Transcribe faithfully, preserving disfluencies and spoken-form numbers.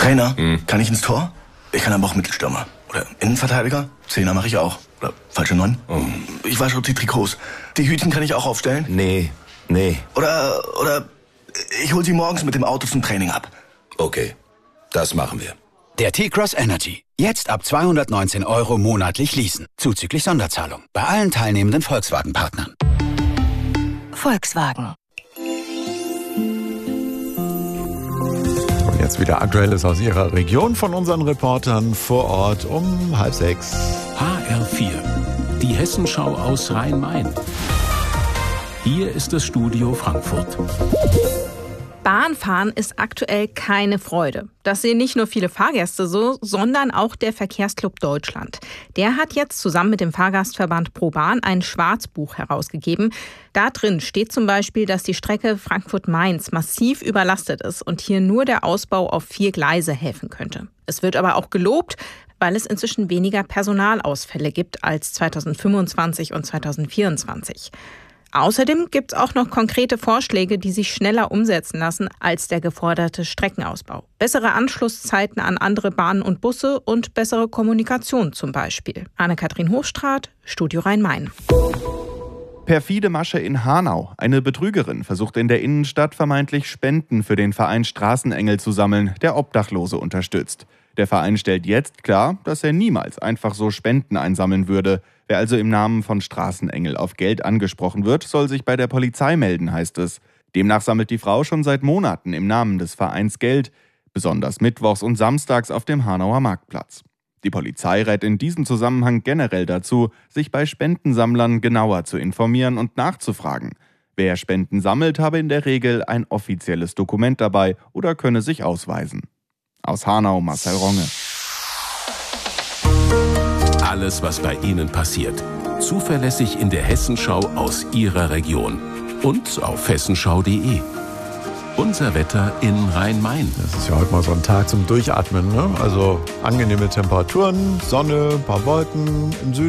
Trainer, Hm. kann ich ins Tor? Ich kann aber auch Mittelstürmer. Oder Innenverteidiger? Zehner mache ich auch. Oder falsche Neun? Oh. Ich wasche auch die Trikots. Die Hütchen kann ich auch aufstellen? Nee, nee. Oder, oder ich hol sie morgens mit dem Auto zum Training ab. Okay, das machen wir. Der T-Cross Energy. Jetzt ab zweihundertneunzehn Euro monatlich leasen. Zuzüglich Sonderzahlung. Bei allen teilnehmenden Volkswagen-Partnern. Volkswagen. Und jetzt wieder Aktuelles aus Ihrer Region von unseren Reportern vor Ort um halb sechs. H R vier, die Hessenschau aus Rhein-Main. Hier ist das Studio Frankfurt. Bahnfahren ist aktuell keine Freude. Das sehen nicht nur viele Fahrgäste so, sondern auch der Verkehrsclub Deutschland. Der hat jetzt zusammen mit dem Fahrgastverband ProBahn ein Schwarzbuch herausgegeben. Da drin steht zum Beispiel, dass die Strecke Frankfurt-Mainz massiv überlastet ist und hier nur der Ausbau auf vier Gleise helfen könnte. Es wird aber auch gelobt, weil es inzwischen weniger Personalausfälle gibt als zweitausendfünfundzwanzig und zweitausendvierundzwanzig. Außerdem gibt es auch noch konkrete Vorschläge, die sich schneller umsetzen lassen als der geforderte Streckenausbau. Bessere Anschlusszeiten an andere Bahnen und Busse und bessere Kommunikation zum Beispiel. Anne-Kathrin Hochstraat, Studio Rhein-Main. Perfide Masche in Hanau. Eine Betrügerin versucht in der Innenstadt vermeintlich Spenden für den Verein Straßenengel zu sammeln, der Obdachlose unterstützt. Der Verein stellt jetzt klar, dass er niemals einfach so Spenden einsammeln würde. Wer also im Namen von Straßenengel auf Geld angesprochen wird, soll sich bei der Polizei melden, heißt es. Demnach sammelt die Frau schon seit Monaten im Namen des Vereins Geld, besonders mittwochs und samstags auf dem Hanauer Marktplatz. Die Polizei rät in diesem Zusammenhang generell dazu, sich bei Spendensammlern genauer zu informieren und nachzufragen. Wer Spenden sammelt, habe in der Regel ein offizielles Dokument dabei oder könne sich ausweisen. Aus Hanau, Marcel Ronge. Alles, was bei Ihnen passiert. Zuverlässig in der Hessenschau aus Ihrer Region. Und auf hessenschau punkt de. Unser Wetter in Rhein-Main. Das ist ja heute mal so ein Tag zum Durchatmen, ne? Also angenehme Temperaturen, Sonne, ein paar Wolken im Süden.